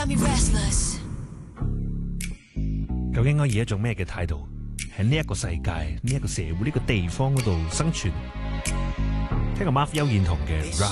究竟應該以一種咩嘅態度喺呢一個世界、呢一個社會、呢個地方嗰度生存？聽個 Marv 邱燕彤嘅 Ride。